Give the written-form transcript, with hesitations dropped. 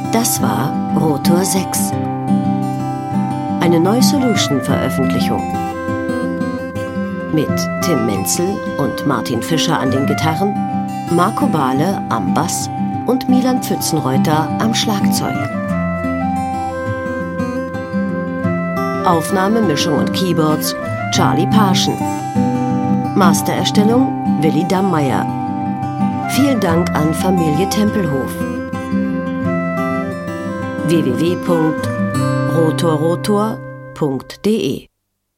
Das war Rotor 6. Eine Neue Solution-Veröffentlichung. Mit Tim Menzel und Martin Fischer an den Gitarren, Marco Bahle am Bass und Milan Pfützenreuter am Schlagzeug. Aufnahme, Mischung und Keyboards Charlie Parschen. Mastererstellung Willi Dammeier. Vielen Dank an Familie Tempelhof. www.rotorrotor.de